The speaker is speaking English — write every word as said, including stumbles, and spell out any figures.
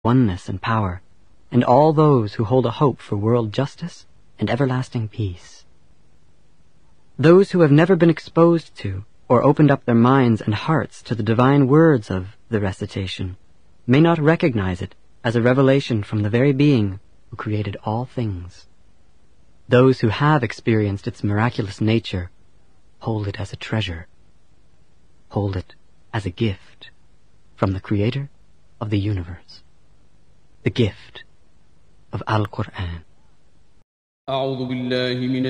oneness and power, and all those who hold a hope for world justice and everlasting peace. Those who have never been exposed to or opened up their minds and hearts to the divine words of the recitation may not recognize it as a revelation from the very being who created all things. Those who have experienced its miraculous nature hold it as a treasure, hold it as a gift from the Creator of the universe, the gift of Al-Qur'an.